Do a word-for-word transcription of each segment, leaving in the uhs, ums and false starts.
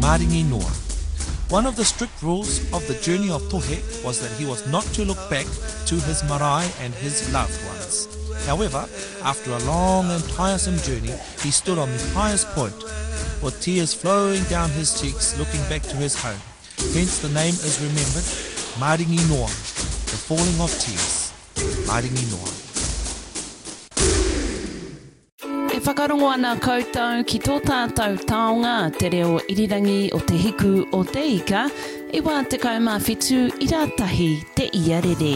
Maringi Noa. One of the strict rules of the journey of Tohe was that he was not to look back to his marae and his loved ones. However, after a long and tiresome journey, he stood on the highest point, with tears flowing down his cheeks, looking back to his home. Hence the name is remembered, Maringi Noa, the falling of tears. Maringi Noa. E whakarongo ana koutou ki tō tātou taonga te reo irirangi o te hiku o te ika, i wā te kaumawhitu i rātahi te iarere.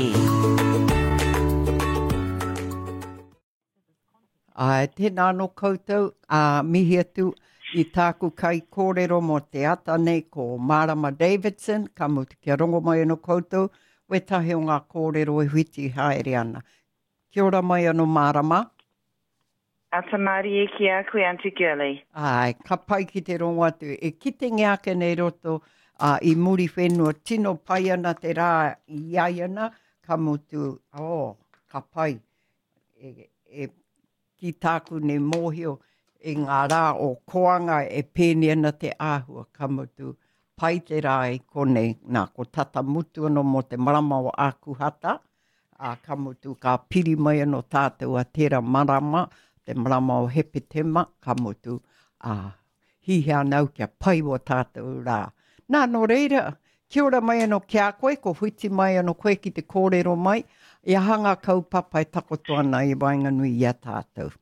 Ai, tēnā no koutou, uh, mihi atu i tāku kai kōrero mo te ata nei ko Marama Davidson, ka mo te kia rongo mai no koutou, we tahi o ngā kōrero e whiti haere ana. Kia ora mai ano Marama. Ata mari e ki a koe Auntie Girly. Ai, ka pai ki te rongo atu. E kite ngeake nei roto uh, i muri whenua tino pai ana te rā i aiana, ka mutu, oh, ka pai. E, e, ki tāku ne mōhio e ngā rā o koanga e pēni ana te āhua, ka mutu. Pai te rā e kone, nā, ko tata mutu ano mo te marama o ākuhata, uh, ka mutu ka piri mai ano tātou a tērā marama, te marama o hepetema, ka mutu, uh, hihea nau kia pai o tātou rā. Nā, no reira, kia ora mai ano kia koe, ko whiti mai ano koe ki te kōrero mai, ia hanga kaupapa e takoto ana i Wainganui i a tātou.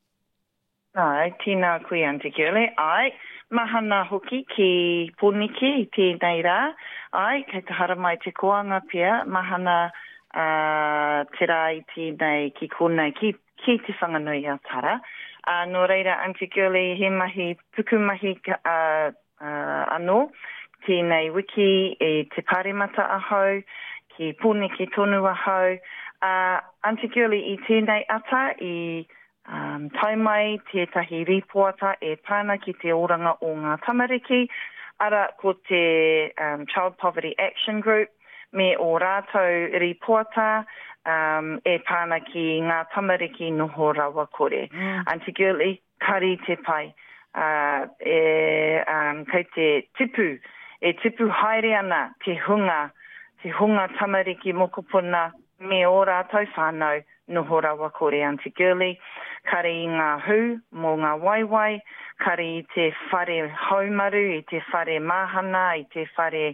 Ai, tīnā koe Auntie Girly. Ai, mahana hoki ki puniki i tēnei rā. Ai, kei te hara mai te koanga pia, mahana uh, te rā i tēnei ki konei ki ki te whanganui a tara. Uh, no reira, Auntie Girly, he mahi, puku mahi uh, uh, anō, tēnei wiki e te pāremata ahau, ki puniki tonu ahau. Uh, Auntie Girly, i tēnei ata, i um, taimai tētahi ripoata e pāna ki te oranga o ngā tamariki, ara ko te um, Child Poverty Action Group, me o rātou ripoata, Um, e pāna ki ngā tamariki noho rawa kore. Mm. Auntie Girly, kari te pai. Uh, e, um, kei te tipu, e tipu haere ana te hunga, te hunga tamariki mokopuna me o rātou whānau noho rawa kore, Auntie Girly. Kari i ngā hu, mō ngā waiwai, kari i te whare haumaru, i te whare mahana, i te whare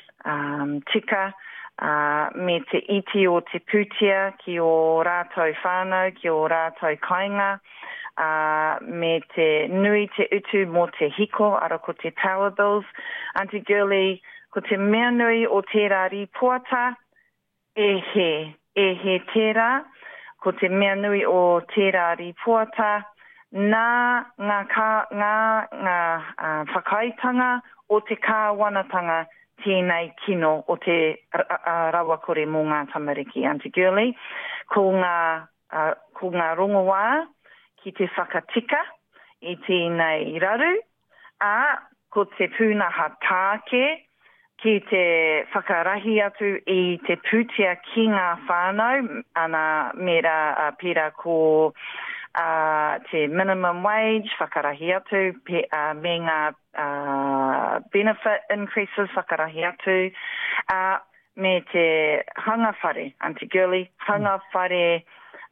um, tika, Uh, me te iti o te pūtia ki o rātou whānau, ki o rātou kainga, uh, me te nui te utu mō te hiko, ara ko te power bills. Auntie Girly, ko te mea nui o tērā ripoata, e he, e he tērā, ko te mea nui o tērā ripoata, nā ngā, kā, ngā, ngā uh, whakaitanga o te kāwanatanga tēnei kino o te rawa kore mō ngā tamariki, Auntie Girly. Ko ngā, uh, ko ngā rongoā ki te whakatika i tēnei raru, a ko te pūnaha tāke ki te whakarahi atu i te pūtia ki ngā whānau, ana mera uh, pera ko uh, te minimum wage, whakarahi atu, pe, uh, me ngā Uh, benefit increases, whakarahi atu, uh, me te hanga whare, Auntie Girly, hanga whare,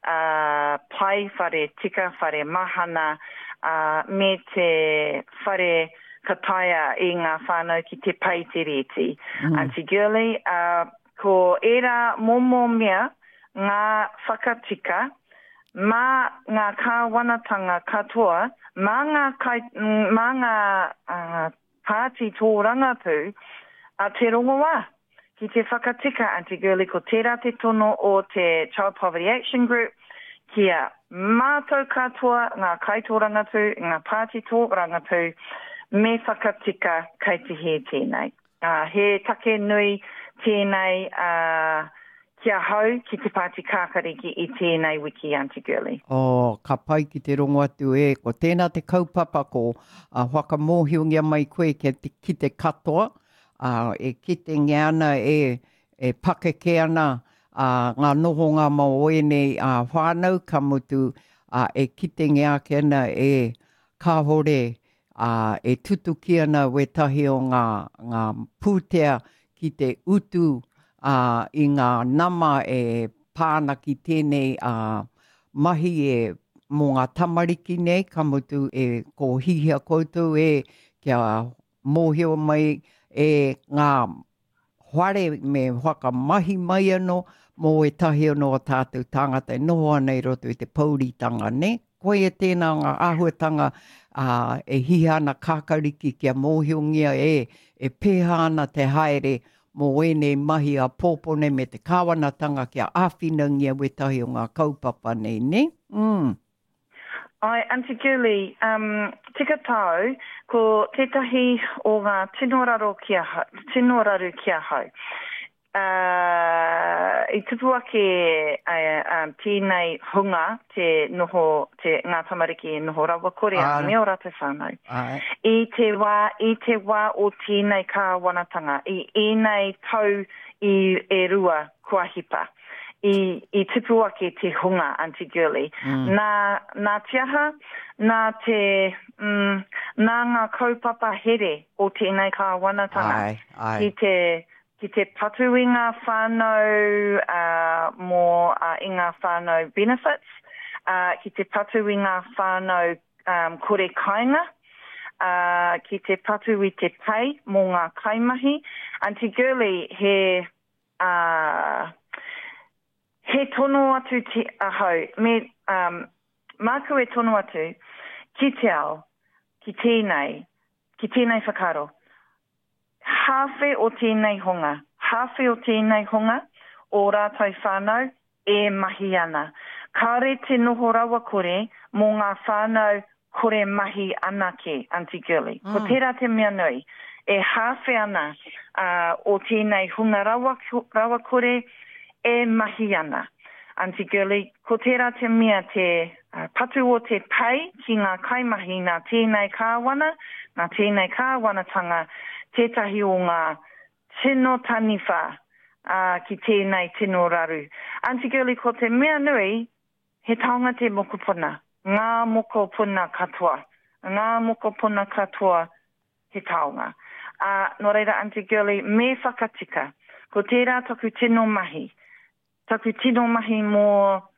uh, pai whare tika, whare mahana, uh, me te whare kataia i ngā whānau ki te pai te reti. Mm. Auntie Girly, uh, ko era momo mea ngā whakatika, mā ngā kāwanatanga katoa, mā ngā, kai, mā ngā uh, pāti tō rangapū, a te rongoā, ki te whakatika, Auntie Girly, ko tērā te tono o te Child Poverty Action Group, kia mātou katoa, ngā kai tō rangapū, ngā pāti tō rangapū, me whakatika kei te he tēnei. Uh, he take nui tēnei uh, kia hau ki te pāti kākariki i tēnei wiki, Auntie Girly. Oh, ka pai ki te rongo atu e, ko tēnā te kaupapa ko uh, whakamōhiungia mai koe ki te, ki te katoa, uh, e kite ngeana e, e pakeke ana uh, ngā noho ngā maoene uh, whānau ka mutu uh, e kite ngea ke ana e kāhore uh, e tutu ki ana we tahi o ngā, ngā pūtea ki te utu uh, i ngā nama e pāna ki tēnei uh, mahi e mō ngā tamariki nei, ka mutu e ko hihia koutou e kia mōhio mai e ngā whare me whaka mahi mai ano mō e tahi ano o tātou tangata e noho ana i roto i te pauritanga, ne? Koe e tēnā ngā āhuatanga uh, e hihana kākariki kia mōhiongia e, e pēha ana te haere mō ene mahi a pōpone me te kāwanatanga kia āwhinangia we tahi o ngā kaupapa nei, ne? Mm. Ai, Auntie Julie, um, tika tau, ko tētahi o ngā tino raro kia hau, tino raru kia hau. Uh, I tupu ake uh, um, tēnei hunga, te noho, te ngā tamariki e noho rawa kore a me o rata whānau. I te wā, i te wā o tēnei kāwanatanga, i ēnei tau i e rua kua hipa. I, i tupu ake te hunga, Auntie Girlie. Mm. Nā, nā tiaha, nā te, mm, nā ngā kaupapa here o tēnei kāwanatanga. Ai, ai. Ki te, ki te patu i ngā whānau, uh, mō uh, i ngā whānau benefits, uh, ki te patu i ngā whānau um, kore kainga, uh, ki te patu i te pei mō ngā kaimahi. Auntie Girlie, he... Uh, He tono atu te ahau, me um, māku e tono atu, ki te ao, ki tēnei, ki tēnei whakaro. Hawhe o tēnei honga, hawhe o tēnei honga, o rātou whānau, e mahi ana. Kāre te noho rawa kore, mō ngā whānau kore mahi anake, Auntie Girlie. Mm. Ko tērā te mea nui, e hawhe ana uh, o tēnei hunga rawa, rawa kore, e mahi ana. Auntie Girlie, ko tērā te mea te uh, patu o te pai ki ngā kaimahi nā tēnei kāwana, nā tēnei kāwanatanga, tētahi o ngā tino taniwha uh, ki tēnei tino raru. Auntie Girlie, ko te mea nui, he taonga te mokopuna, ngā mokopuna katoa, ngā mokopuna katoa he taonga. Uh, no reira, Auntie Girlie, me whakatika, ko tērā taku tino mahi, taku tino mahi mō,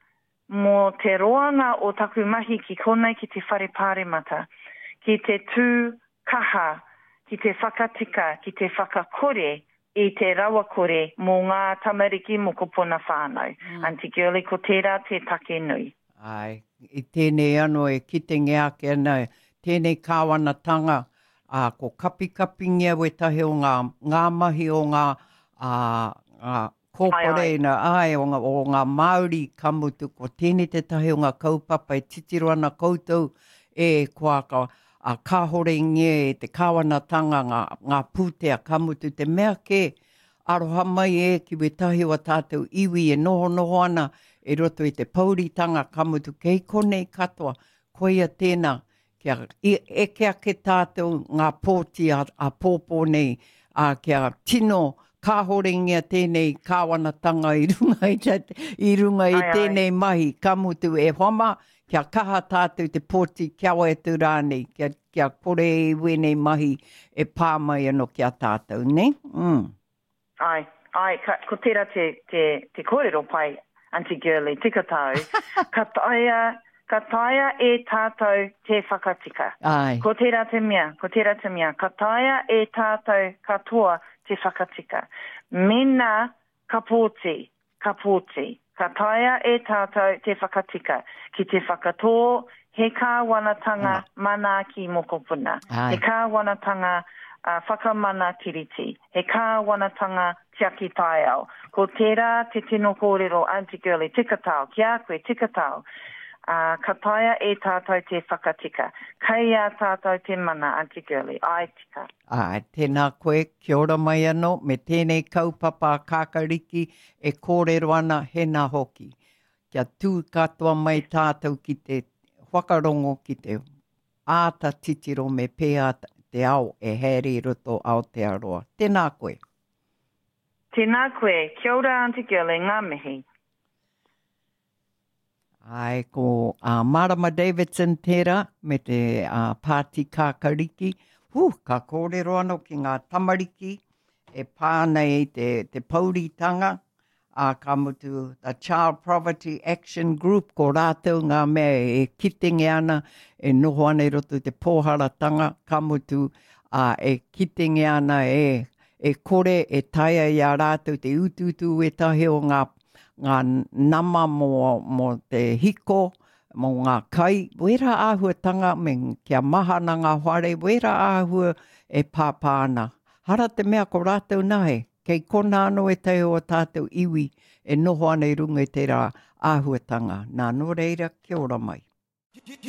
mō te roanga o taku mahi ki konei ki te whare pāremata, ki te tū kaha, ki te whakatika, ki te whakakore, i te rawa kore mō ngā tamariki mo kopona whānau. Mm. Auntie Girlie, ko tērā te take nui. Ai, i tēnei ano e kitengi ake ana, tēnei kāwanatanga, uh, ko kapi kapi ngia we tahi o ngā, ngā mahi o ngā, uh, uh, kōkoreina, ai, o ngā, o ngā Māori kamutu, ko tēnei te tahi o ngā kaupapa e titiro ana koutou e kua ka a kāhore nge e te kāwanatanga ngā, ngā pūtea kamutu. Te mea ke aroha mai e ki we tahi o tātou iwi e noho noho ana e roto i te pauritanga kamutu kei konei katoa, koia tēnā, kia, e, e kia ke tātou ngā pōti a, a pōpō nei, a kia tino kāhorengia tēnei kāwanatanga i runga i, te, i, runga i ai, tēnei ai. Mahi kamutu e whama, kia kaha tātou te pōti kia oe tu rānei, kia, kia kore i wenei mahi e pāmai anō kia tātou, ne? Mm. Ai, ai, ka, ko tērā te, te, te kōrero pai, Auntie Girlie, tika tau, ka taia, ka taia e tātou te whakatika. Ai. Ko tērā te mea, ko tērā te mea, ka taia e tātou katoa te whakatika. Mena ka pōti, ka pōti. Ka taia e tātou te whakatika. Ki te whakatō, he kāwanatanga mm. mana ki mokopuna. Ai. He kāwanatanga uh, whakamana tiriti. He kāwanatanga tiaki tai au. Ko tērā te tino kōrero, Auntie Girlie, tika tau, kia koe, tika tau. Uh, ka taia e tātou te whakatika. Kei a tātou te mana, Auntie Girlie, ai tika. Ai, tēnā koe, kia ora mai anō, me tēnei kaupapa kākariki e kōrero ana he nā hoki. Kia tū katoa mai tātou ki te whakarongo ki te āta titiro me pēa te ao e heri roto Aotearoa. Tēnā koe. Tēnā koe, kia ora Auntie Girlie, ngā mihi. Ai, ko uh, Marama Davidson tērā me te uh, Pāti Kākariki. Hu, ka kōrero anō ki ngā tamariki e pānei te, te pauritanga. Uh, ka mutu the Child Poverty Action Group, ko rātou ngā mea e kitengi ana, e noho ana i roto te pōharatanga. Ka mutu uh, e kitengi ana e, e kore, e taia i a rātou te ututu e tahe o ngā ngā nama mo, mo te hiko, mo ngā kai, wera āhuatanga me kia mahana ngā whare, wera āhua e pāpāna. Hara te mea ko rātou nahe, kei kona anō e teo o tātou iwi, e noho ana i runga i tērā āhuatanga. Nā nō reira, kia ora mai.